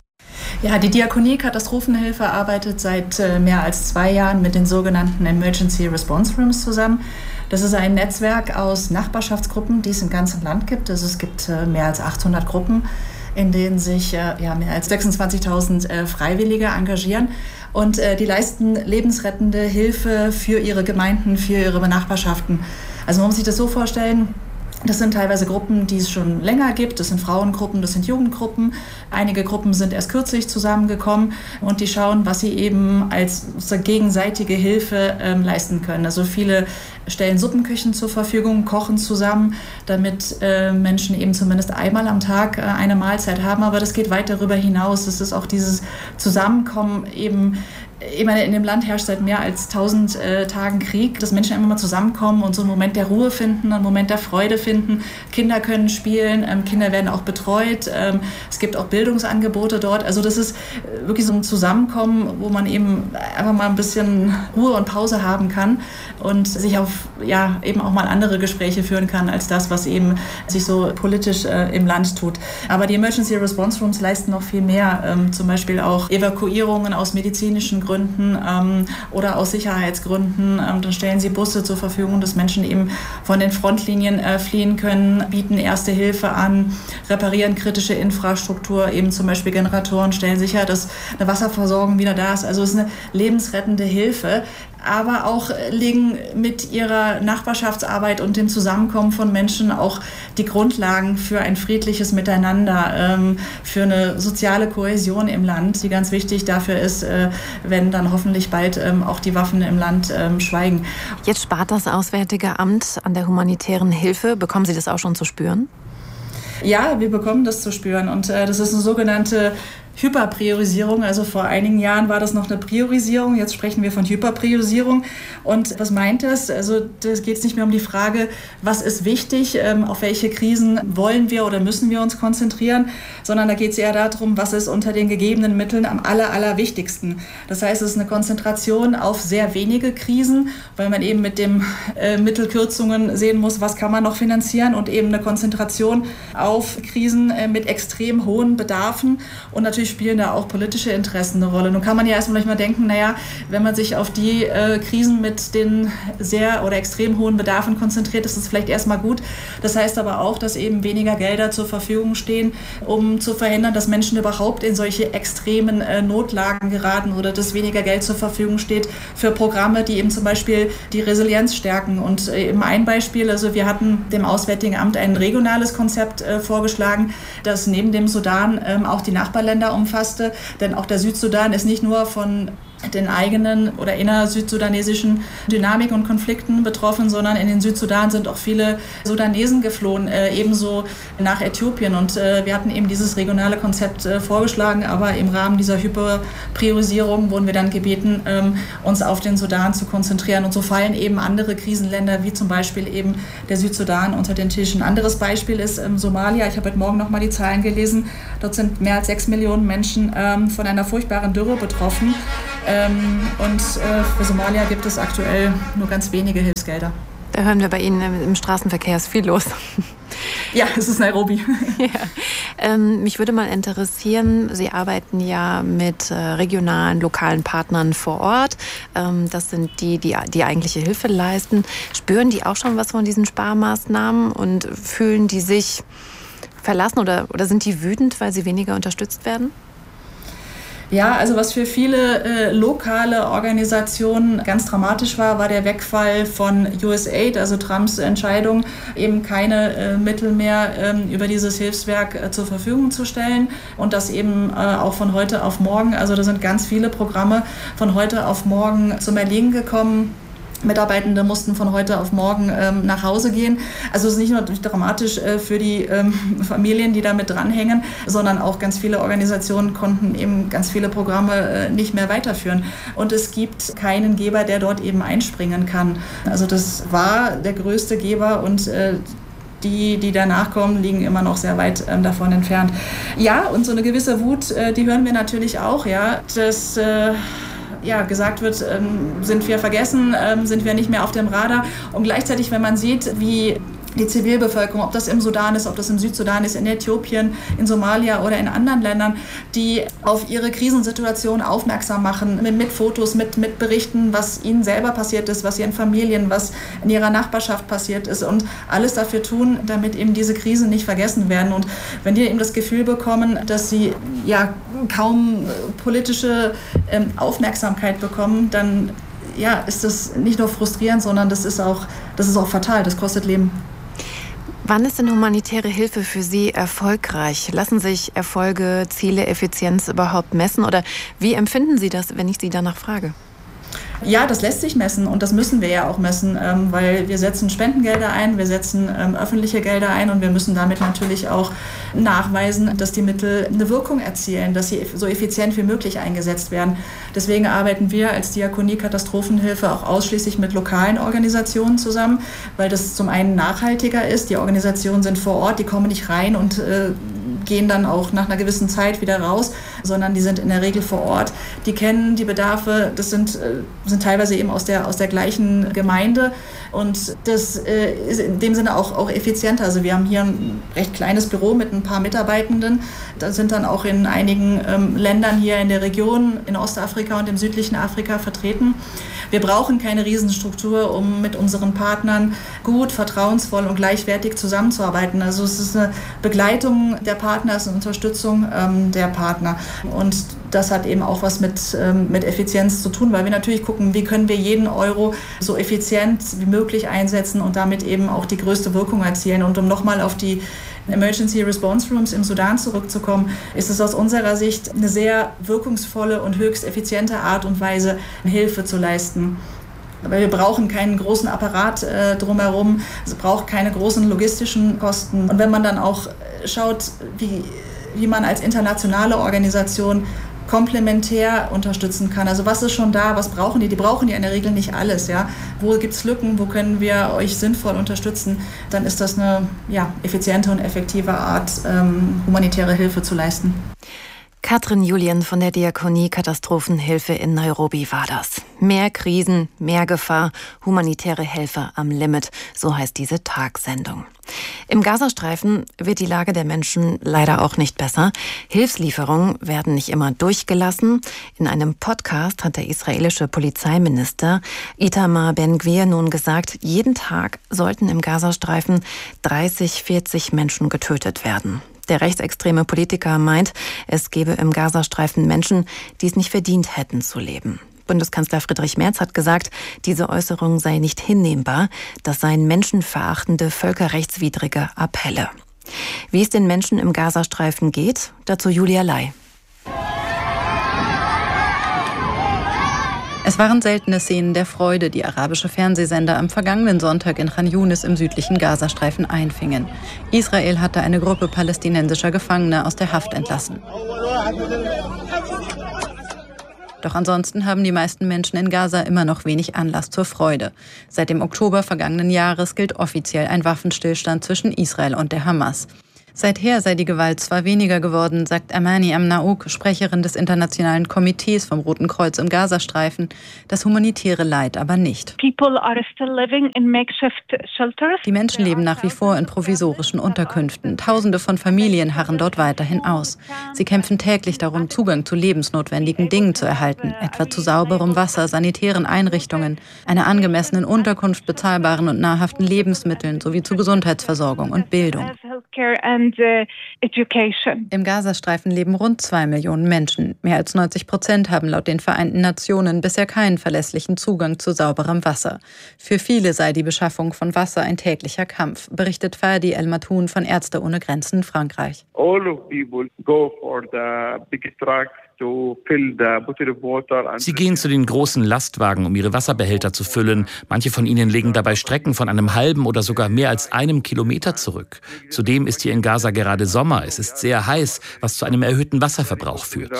Ja, die Diakonie Katastrophenhilfe arbeitet seit äh, mehr als zwei Jahren mit den sogenannten Emergency Response Rooms zusammen. Das ist ein Netzwerk aus Nachbarschaftsgruppen, die es im ganzen Land gibt. Also es gibt äh, mehr als achthundert Gruppen, in denen sich äh, ja, mehr als sechsundzwanzigtausend äh, Freiwillige engagieren. Und äh, die leisten lebensrettende Hilfe für ihre Gemeinden, für ihre Nachbarschaften. Also man muss sich das so vorstellen, das sind teilweise Gruppen, die es schon länger gibt. Das sind Frauengruppen, das sind Jugendgruppen. Einige Gruppen sind erst kürzlich zusammengekommen und die schauen, was sie eben als gegenseitige Hilfe ähm, leisten können. Also viele stellen Suppenküchen zur Verfügung, kochen zusammen, damit äh, Menschen eben zumindest einmal am Tag äh, eine Mahlzeit haben. Aber das geht weit darüber hinaus. Es ist auch dieses Zusammenkommen eben. Ich meine, in dem Land herrscht seit mehr als tausend äh, Tagen Krieg, dass Menschen einfach mal zusammenkommen und so einen Moment der Ruhe finden, einen Moment der Freude finden. Kinder können spielen, ähm, Kinder werden auch betreut. Ähm, es gibt auch Bildungsangebote dort. Also das ist wirklich so ein Zusammenkommen, wo man eben einfach mal ein bisschen Ruhe und Pause haben kann und sich auf, ja, eben auch mal andere Gespräche führen kann, als das, was eben sich so politisch äh, im Land tut. Aber die Emergency Response Rooms leisten noch viel mehr, ähm, zum Beispiel auch Evakuierungen aus medizinischen Gründen. Gründen ähm, oder aus Sicherheitsgründen. Ähm, dann stellen sie Busse zur Verfügung, dass Menschen eben von den Frontlinien äh, fliehen können, bieten Erste Hilfe an, reparieren kritische Infrastruktur, eben zum Beispiel Generatoren, stellen sicher, dass eine Wasserversorgung wieder da ist. Also es ist eine lebensrettende Hilfe. Aber auch legen mit ihrer Nachbarschaftsarbeit und dem Zusammenkommen von Menschen auch die Grundlagen für ein friedliches Miteinander, ähm, für eine soziale Kohäsion im Land, die ganz wichtig dafür ist, äh, wenn dann hoffentlich bald ähm, auch die Waffen im Land ähm, schweigen. Jetzt spart das Auswärtige Amt an der humanitären Hilfe. Bekommen Sie das auch schon zu spüren? Ja, wir bekommen das zu spüren und äh, das ist eine sogenannte Hyperpriorisierung. Also vor einigen Jahren war das noch eine Priorisierung, jetzt sprechen wir von Hyperpriorisierung. Und was meint das? Also das geht nicht mehr um die Frage, was ist wichtig, ähm, auf welche Krisen wollen wir oder müssen wir uns konzentrieren, sondern da geht es eher darum, was ist unter den gegebenen Mitteln am aller, allerwichtigsten. Das heißt, es ist eine Konzentration auf sehr wenige Krisen, weil man eben mit den äh, Mittelkürzungen sehen muss, was kann man noch finanzieren und eben eine Konzentration auf Krisen äh, mit extrem hohen Bedarfen und natürlich spielen da auch politische Interessen eine Rolle. Nun kann man ja erstmal mal denken, naja, wenn man sich auf die äh, Krisen mit den sehr oder extrem hohen Bedarfen konzentriert, ist das vielleicht erstmal gut. Das heißt aber auch, dass eben weniger Gelder zur Verfügung stehen, um zu verhindern, dass Menschen überhaupt in solche extremen äh, Notlagen geraten oder dass weniger Geld zur Verfügung steht für Programme, die eben zum Beispiel die Resilienz stärken. Und äh, eben ein Beispiel, also wir hatten dem Auswärtigen Amt ein regionales Konzept äh, vorgeschlagen, das neben dem Sudan äh, auch die Nachbarländer umfasste, denn auch der Südsudan ist nicht nur von den eigenen oder innersüdsudanesischen Dynamiken und Konflikten betroffen, sondern in den Südsudan sind auch viele Sudanesen geflohen, äh, ebenso nach Äthiopien. Und äh, wir hatten eben dieses regionale Konzept äh, vorgeschlagen, aber im Rahmen dieser Hyperpriorisierung wurden wir dann gebeten, ähm, uns auf den Sudan zu konzentrieren. Und so fallen eben andere Krisenländer, wie zum Beispiel eben der Südsudan, unter den Tisch. Ein anderes Beispiel ist ähm, Somalia. Ich habe heute Morgen noch mal die Zahlen gelesen. Dort sind mehr als sechs Millionen Menschen ähm, von einer furchtbaren Dürre betroffen. Ähm, und äh, für Somalia gibt es aktuell nur ganz wenige Hilfsgelder. Da hören wir bei Ihnen im, im Straßenverkehr ist viel los. Ja, es ist Nairobi. Ja. Ähm, mich würde mal interessieren, Sie arbeiten ja mit äh, regionalen, lokalen Partnern vor Ort. Ähm, das sind die, die die eigentliche Hilfe leisten. Spüren die auch schon was von diesen Sparmaßnahmen und fühlen die sich verlassen oder, oder sind die wütend, weil sie weniger unterstützt werden? Ja, also was für viele äh, lokale Organisationen ganz dramatisch war, war der Wegfall von U S A I D, also Trumps Entscheidung, eben keine äh, Mittel mehr ähm, über dieses Hilfswerk äh, zur Verfügung zu stellen und das eben äh, auch von heute auf morgen. Also da sind ganz viele Programme von heute auf morgen zum Erliegen gekommen. Mitarbeitende mussten von heute auf morgen ähm, nach Hause gehen. Also es ist nicht nur dramatisch äh, für die ähm, Familien, die da mit dranhängen, sondern auch ganz viele Organisationen konnten eben ganz viele Programme äh, nicht mehr weiterführen. Und es gibt keinen Geber, der dort eben einspringen kann. Also das war der größte Geber und äh, Die, die danach kommen, liegen immer noch sehr weit ähm, davon entfernt. Ja, und so eine gewisse Wut, äh, die hören wir natürlich auch, ja, dass äh, ja, gesagt wird, ähm, sind wir vergessen, ähm, sind wir nicht mehr auf dem Radar. Und gleichzeitig, wenn man sieht, wie die Zivilbevölkerung, ob das im Sudan ist, ob das im Südsudan ist, in Äthiopien, in Somalia oder in anderen Ländern, die auf ihre Krisensituation aufmerksam machen, mit, mit Fotos, mit, mit Berichten, was ihnen selber passiert ist, was ihren Familien, was in ihrer Nachbarschaft passiert ist und alles dafür tun, damit eben diese Krisen nicht vergessen werden. Und wenn die eben das Gefühl bekommen, dass sie ja kaum politische ähm, Aufmerksamkeit bekommen, dann ja, ist das nicht nur frustrierend, sondern das ist auch, das ist auch fatal, das kostet Leben. Wann ist denn humanitäre Hilfe für Sie erfolgreich? Lassen sich Erfolge, Ziele, Effizienz überhaupt messen? Oder wie empfinden Sie das, wenn ich Sie danach frage? Ja, das lässt sich messen und das müssen wir ja auch messen, ähm, weil wir setzen Spendengelder ein, wir setzen ähm, öffentliche Gelder ein und wir müssen damit natürlich auch nachweisen, dass die Mittel eine Wirkung erzielen, dass sie so effizient wie möglich eingesetzt werden. Deswegen arbeiten wir als Diakonie Katastrophenhilfe auch ausschließlich mit lokalen Organisationen zusammen, weil das zum einen nachhaltiger ist. Die Organisationen sind vor Ort, die kommen nicht rein und äh, gehen dann auch nach einer gewissen Zeit wieder raus, sondern die sind in der Regel vor Ort. Die kennen die Bedarfe, das sind, äh, sind teilweise eben aus der, aus der gleichen Gemeinde und das äh, ist in dem Sinne auch, auch effizienter. Also wir haben hier ein recht kleines Büro mit ein paar Mitarbeitenden. Da sind dann auch in einigen ähm, Ländern hier in der Region, in Ostafrika und im südlichen Afrika vertreten. Wir brauchen keine Riesenstruktur, um mit unseren Partnern gut, vertrauensvoll und gleichwertig zusammenzuarbeiten. Also es ist eine Begleitung der Partner, es ist eine Unterstützung ähm, der Partner. Und das hat eben auch was mit, ähm, mit Effizienz zu tun, weil wir natürlich gucken, wie können wir jeden Euro so effizient wie möglich einsetzen und damit eben auch die größte Wirkung erzielen. Und um nochmal auf die Emergency Response Rooms im Sudan zurückzukommen, ist es aus unserer Sicht eine sehr wirkungsvolle und höchst effiziente Art und Weise, Hilfe zu leisten. Weil wir brauchen keinen großen Apparat äh, drumherum, es braucht keine großen logistischen Kosten. Und wenn man dann auch schaut, wie, wie man als internationale Organisation komplementär unterstützen kann. Also was ist schon da, was brauchen die? Die brauchen ja in der Regel nicht alles. Ja? Wo gibt es Lücken, wo können wir euch sinnvoll unterstützen? Dann ist das eine ja, effiziente und effektive Art, ähm, humanitäre Hilfe zu leisten. Katrin Julien von der Diakonie Katastrophenhilfe in Nairobi war das. Mehr Krisen, mehr Gefahr, humanitäre Hilfe am Limit, so heißt diese Tagsendung. Im Gazastreifen wird die Lage der Menschen leider auch nicht besser. Hilfslieferungen werden nicht immer durchgelassen. In einem Podcast hat der israelische Polizeiminister Itamar Ben-Gvir nun gesagt, jeden Tag sollten im Gazastreifen dreißig, vierzig Menschen getötet werden. Der rechtsextreme Politiker meint, es gebe im Gazastreifen Menschen, die es nicht verdient hätten zu leben. Bundeskanzler Friedrich Merz hat gesagt, diese Äußerung sei nicht hinnehmbar, das seien menschenverachtende, völkerrechtswidrige Appelle. Wie es den Menschen im Gazastreifen geht, dazu Julia Lai. Es waren seltene Szenen der Freude, die arabische Fernsehsender am vergangenen Sonntag in Khan Yunis im südlichen Gazastreifen einfingen. Israel hatte eine Gruppe palästinensischer Gefangener aus der Haft entlassen. Doch ansonsten haben die meisten Menschen in Gaza immer noch wenig Anlass zur Freude. Seit dem Oktober vergangenen Jahres gilt offiziell ein Waffenstillstand zwischen Israel und der Hamas. Seither sei die Gewalt zwar weniger geworden, sagt Amani Amnaouk, Sprecherin des Internationalen Komitees vom Roten Kreuz im Gazastreifen, das humanitäre Leid aber nicht. Die Menschen leben nach wie vor in provisorischen Unterkünften. Tausende von Familien harren dort weiterhin aus. Sie kämpfen täglich darum, Zugang zu lebensnotwendigen Dingen zu erhalten, etwa zu sauberem Wasser, sanitären Einrichtungen, einer angemessenen Unterkunft, bezahlbaren und nahrhaften Lebensmitteln sowie zu Gesundheitsversorgung und Bildung. Im Gazastreifen leben rund zwei Millionen Menschen. Mehr als neunzig Prozent haben laut den Vereinten Nationen bisher keinen verlässlichen Zugang zu sauberem Wasser. Für viele sei die Beschaffung von Wasser ein täglicher Kampf, berichtet Fadi El Matoun von Ärzte ohne Grenzen Frankreich. All of people go for the big trucks. Sie gehen zu den großen Lastwagen, um ihre Wasserbehälter zu füllen. Manche von ihnen legen dabei Strecken von einem halben oder sogar mehr als einem Kilometer zurück. Zudem ist hier in Gaza gerade Sommer. Es ist sehr heiß, was zu einem erhöhten Wasserverbrauch führt.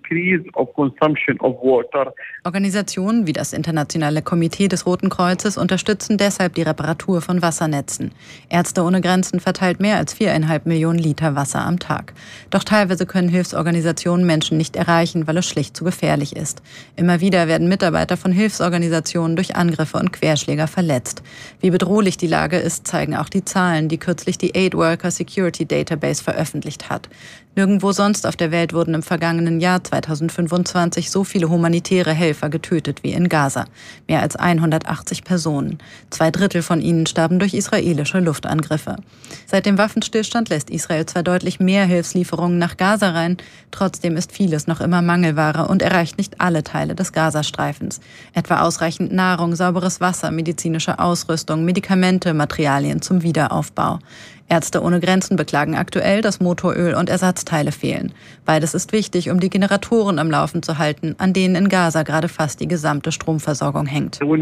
Organisationen wie das Internationale Komitee des Roten Kreuzes unterstützen deshalb die Reparatur von Wassernetzen. Ärzte ohne Grenzen verteilt mehr als viereinhalb Millionen Liter Wasser am Tag. Doch teilweise können Hilfsorganisationen Menschen nicht erreichen, weil es schlicht zu gefährlich ist. Immer wieder werden Mitarbeiter von Hilfsorganisationen durch Angriffe und Querschläger verletzt. Wie bedrohlich die Lage ist, zeigen auch die Zahlen, die kürzlich die Aid Worker Security Database veröffentlicht hat. Nirgendwo sonst auf der Welt wurden im vergangenen Jahr zweitausendfünfundzwanzig so viele humanitäre Helfer getötet wie in Gaza. Mehr als hundertachtzig Personen. Zwei Drittel von ihnen starben durch israelische Luftangriffe. Seit dem Waffenstillstand lässt Israel zwar deutlich mehr Hilfslieferungen nach Gaza rein, trotzdem ist vieles noch immer Mangelware und erreicht nicht alle Teile des Gazastreifens. Etwa ausreichend Nahrung, sauberes Wasser, medizinische Ausrüstung, Medikamente, Materialien zum Wiederaufbau. Ärzte ohne Grenzen beklagen aktuell, dass Motoröl und Ersatzteile fehlen. Beides ist wichtig, um die Generatoren am Laufen zu halten, an denen in Gaza gerade fast die gesamte Stromversorgung hängt. Für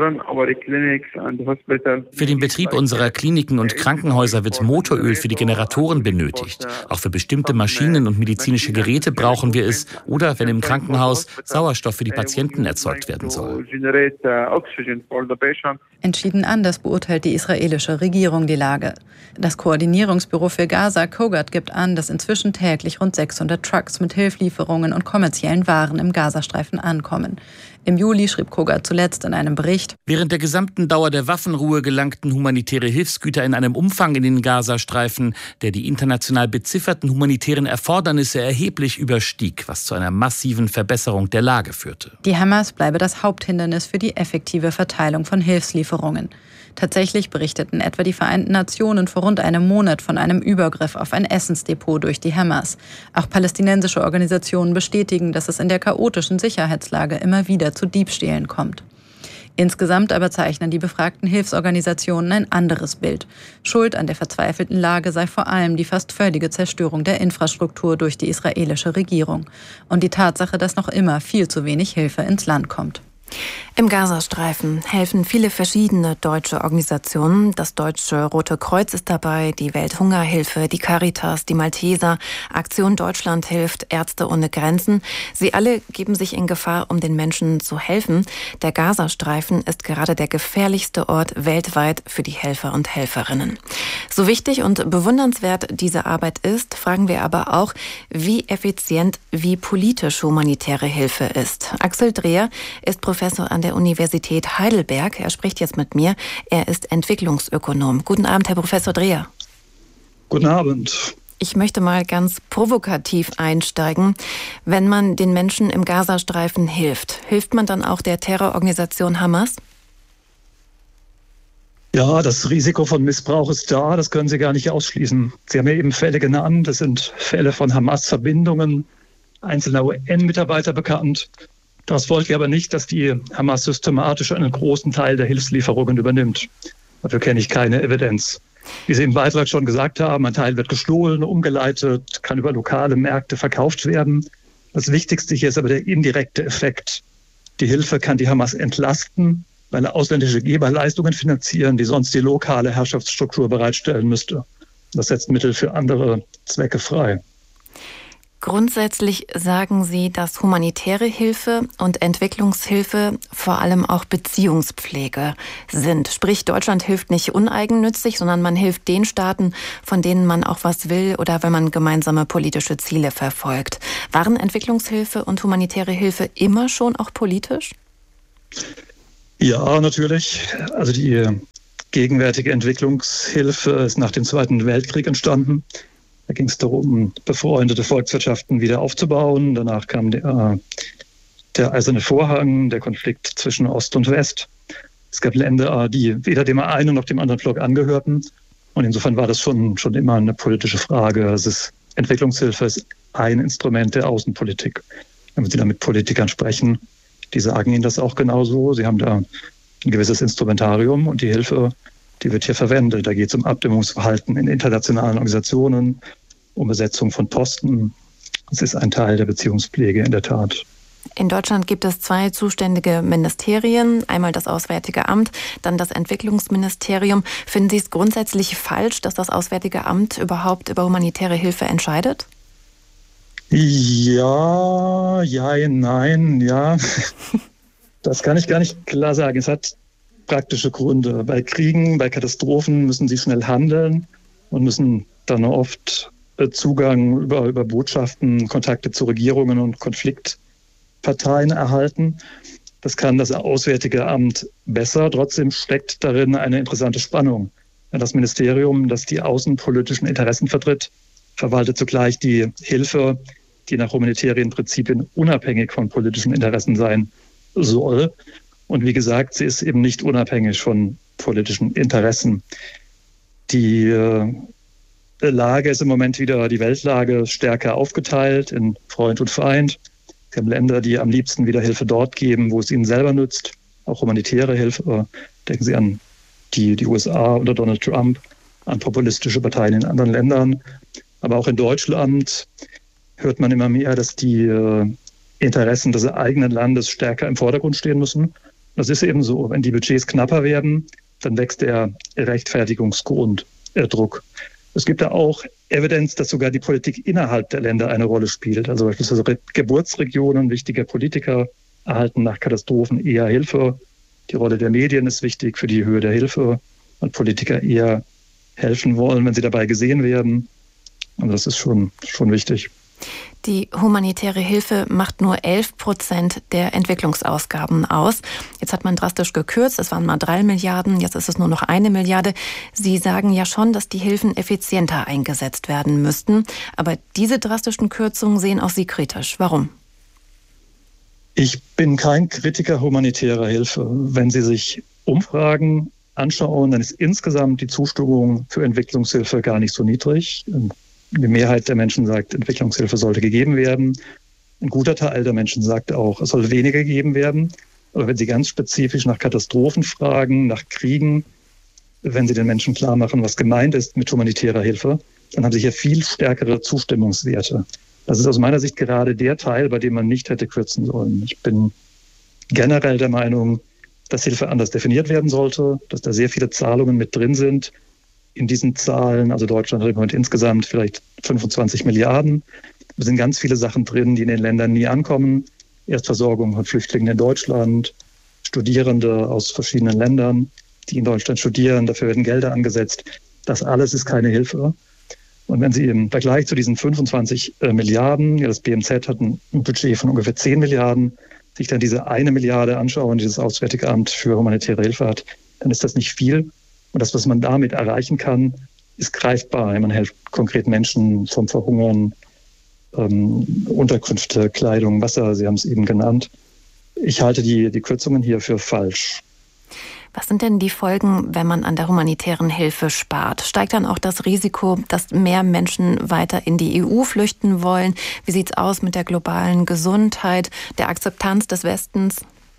den Betrieb unserer Kliniken und Krankenhäuser wird Motoröl für die Generatoren benötigt. Auch für bestimmte Maschinen und medizinische Geräte brauchen wir es oder wenn im Krankenhaus Sauerstoff für die Patienten erzeugt werden soll. Entschieden anders beurteilt die israelische Regierung die Lage. Das Koordinierungsbüro für Gaza, COGAT, gibt an, dass inzwischen täglich rund sechshundert Trucks mit Hilfslieferungen und kommerziellen Waren im Gazastreifen ankommen. Im Juli schrieb COGAT zuletzt in einem Bericht: Während der gesamten Dauer der Waffenruhe gelangten humanitäre Hilfsgüter in einem Umfang in den Gazastreifen, der die international bezifferten humanitären Erfordernisse erheblich überstieg, was zu einer massiven Verbesserung der Lage führte. Die Hamas bleibe das Haupthindernis für die effektive Verteilung von Hilfslieferungen. Tatsächlich berichteten etwa die Vereinten Nationen vor rund einem Monat von einem Übergriff auf ein Essensdepot durch die Hamas. Auch palästinensische Organisationen bestätigen, dass es in der chaotischen Sicherheitslage immer wieder zu Diebstählen kommt. Insgesamt aber zeichnen die befragten Hilfsorganisationen ein anderes Bild. Schuld an der verzweifelten Lage sei vor allem die fast völlige Zerstörung der Infrastruktur durch die israelische Regierung und die Tatsache, dass noch immer viel zu wenig Hilfe ins Land kommt. Im Gazastreifen helfen viele verschiedene deutsche Organisationen. Das Deutsche Rote Kreuz ist dabei, die Welthungerhilfe, die Caritas, die Malteser, Aktion Deutschland hilft, Ärzte ohne Grenzen. Sie alle geben sich in Gefahr, um den Menschen zu helfen. Der Gazastreifen ist gerade der gefährlichste Ort weltweit für die Helfer und Helferinnen. So wichtig und bewundernswert diese Arbeit ist, fragen wir aber auch, wie effizient, wie politisch humanitäre Hilfe ist. Axel Dreher ist Professor an der Universität Heidelberg. Er spricht jetzt mit mir. Er ist Entwicklungsökonom. Guten Abend, Herr Professor Dreher. Guten Abend. Ich möchte mal ganz provokativ einsteigen. Wenn man den Menschen im Gazastreifen hilft, hilft man dann auch der Terrororganisation Hamas? Ja, das Risiko von Missbrauch ist da. Das können Sie gar nicht ausschließen. Sie haben ja eben Fälle genannt. Das sind Fälle von Hamas-Verbindungen, einzelner U N-Mitarbeiter bekannt. Das folgt aber nicht, dass die Hamas systematisch einen großen Teil der Hilfslieferungen übernimmt. Dafür kenne ich keine Evidenz. Wie Sie im Beitrag schon gesagt haben, ein Teil wird gestohlen, umgeleitet, kann über lokale Märkte verkauft werden. Das Wichtigste hier ist aber der indirekte Effekt. Die Hilfe kann die Hamas entlasten, weil ausländische Geber Leistungen finanzieren, die sonst die lokale Herrschaftsstruktur bereitstellen müsste. Das setzt Mittel für andere Zwecke frei. Grundsätzlich sagen Sie, dass humanitäre Hilfe und Entwicklungshilfe vor allem auch Beziehungspflege sind. Sprich, Deutschland hilft nicht uneigennützig, sondern man hilft den Staaten, von denen man auch was will oder wenn man gemeinsame politische Ziele verfolgt. Waren Entwicklungshilfe und humanitäre Hilfe immer schon auch politisch? Ja, natürlich. Also die gegenwärtige Entwicklungshilfe ist nach dem Zweiten Weltkrieg entstanden. Da ging es darum, befreundete Volkswirtschaften wieder aufzubauen. Danach kam der, der Eiserne Vorhang, der Konflikt zwischen Ost und West. Es gab Länder, die weder dem einen noch dem anderen Block angehörten. Und insofern war das schon, schon immer eine politische Frage. Es ist, Entwicklungshilfe ist ein Instrument der Außenpolitik. Wenn Sie da mit Politikern sprechen, die sagen Ihnen das auch genauso. Sie haben da ein gewisses Instrumentarium und die Hilfe, die wird hier verwendet. Da geht es um Abstimmungsverhalten in internationalen Organisationen, um Besetzung von Posten. Das ist ein Teil der Beziehungspflege in der Tat. In Deutschland gibt es zwei zuständige Ministerien, einmal das Auswärtige Amt, dann das Entwicklungsministerium. Finden Sie es grundsätzlich falsch, dass das Auswärtige Amt überhaupt über humanitäre Hilfe entscheidet? Ja, ja, nein, ja. Das kann ich gar nicht klar sagen. Es hat praktische Gründe. Bei Kriegen, bei Katastrophen müssen sie schnell handeln und müssen dann oft Zugang über, über Botschaften, Kontakte zu Regierungen und Konfliktparteien erhalten. Das kann das Auswärtige Amt besser. Trotzdem steckt darin eine interessante Spannung. Das Ministerium, das die außenpolitischen Interessen vertritt, verwaltet zugleich die Hilfe, die nach humanitären Prinzipien unabhängig von politischen Interessen sein soll. Und wie gesagt, sie ist eben nicht unabhängig von politischen Interessen. Die äh, Lage ist im Moment wieder, die Weltlage stärker aufgeteilt in Freund und Feind. Sie haben Länder, die am liebsten wieder Hilfe dort geben, wo es ihnen selber nützt. Auch humanitäre Hilfe. Denken Sie an die, die U S A unter Donald Trump, an populistische Parteien in anderen Ländern. Aber auch in Deutschland hört man immer mehr, dass die äh, Interessen des eigenen Landes stärker im Vordergrund stehen müssen. Das ist eben so. Wenn die Budgets knapper werden, dann wächst der Rechtfertigungsgrund, der Druck. Es gibt da auch Evidenz, dass sogar die Politik innerhalb der Länder eine Rolle spielt. Also beispielsweise Geburtsregionen, wichtige Politiker erhalten nach Katastrophen eher Hilfe. Die Rolle der Medien ist wichtig für die Höhe der Hilfe und Politiker eher helfen wollen, wenn sie dabei gesehen werden. Und das ist schon, schon wichtig. Die humanitäre Hilfe macht nur elf Prozent der Entwicklungsausgaben aus. Jetzt hat man drastisch gekürzt. Es waren mal drei Milliarden, jetzt ist es nur noch eine Milliarde. Sie sagen ja schon, dass die Hilfen effizienter eingesetzt werden müssten. Aber diese drastischen Kürzungen sehen auch Sie kritisch. Warum? Ich bin kein Kritiker humanitärer Hilfe. Wenn Sie sich Umfragen anschauen, dann ist insgesamt die Zustimmung für Entwicklungshilfe gar nicht so niedrig. Die Mehrheit der Menschen sagt, Entwicklungshilfe sollte gegeben werden. Ein guter Teil der Menschen sagt auch, es soll weniger gegeben werden. Aber wenn Sie ganz spezifisch nach Katastrophen fragen, nach Kriegen, wenn Sie den Menschen klar machen, was gemeint ist mit humanitärer Hilfe, dann haben Sie hier viel stärkere Zustimmungswerte. Das ist aus meiner Sicht gerade der Teil, bei dem man nicht hätte kürzen sollen. Ich bin generell der Meinung, dass Hilfe anders definiert werden sollte, dass da sehr viele Zahlungen mit drin sind. In diesen Zahlen, also Deutschland hat im Moment insgesamt vielleicht fünfundzwanzig Milliarden. Da sind ganz viele Sachen drin, die in den Ländern nie ankommen. Erstversorgung von Flüchtlingen in Deutschland, Studierende aus verschiedenen Ländern, die in Deutschland studieren, dafür werden Gelder angesetzt. Das alles ist keine Hilfe. Und wenn Sie im Vergleich zu diesen fünfundzwanzig Milliarden, ja, das B M Z hat ein Budget von ungefähr zehn Milliarden, sich dann diese eine Milliarde anschauen, die das Auswärtige Amt für humanitäre Hilfe hat, dann ist das nicht viel. Und das, was man damit erreichen kann, ist greifbar. Man hilft konkret Menschen vom Verhungern, ähm, Unterkünfte, Kleidung, Wasser, Sie haben es eben genannt. Ich halte die, die Kürzungen hier für falsch. Was sind denn die Folgen, wenn man an der humanitären Hilfe spart? Steigt dann auch das Risiko, dass mehr Menschen weiter in die E U flüchten wollen? Wie sieht es aus mit der globalen Gesundheit, der Akzeptanz des Westens?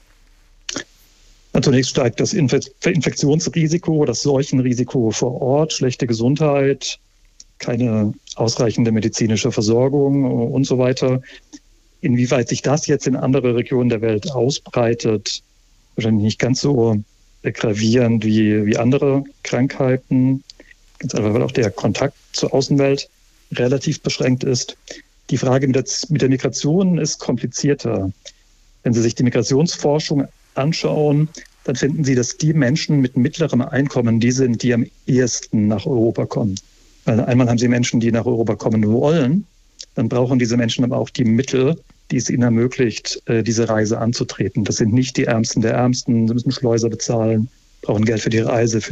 Zunächst steigt das Infektionsrisiko, das Seuchenrisiko vor Ort, schlechte Gesundheit, keine ausreichende medizinische Versorgung und so weiter. Inwieweit sich das jetzt in andere Regionen der Welt ausbreitet, wahrscheinlich nicht ganz so gravierend wie, wie andere Krankheiten. Ganz einfach, weil auch der Kontakt zur Außenwelt relativ beschränkt ist. Die Frage mit der, mit der Migration ist komplizierter. Wenn Sie sich die Migrationsforschung anschauen, dann finden Sie, dass die Menschen mit mittlerem Einkommen die sind, die am ehesten nach Europa kommen. Weil einmal haben Sie Menschen, die nach Europa kommen wollen, dann brauchen diese Menschen aber auch die Mittel, die es ihnen ermöglicht, diese Reise anzutreten. Das sind nicht die Ärmsten der Ärmsten. Sie müssen Schleuser bezahlen, brauchen Geld für die Reise, für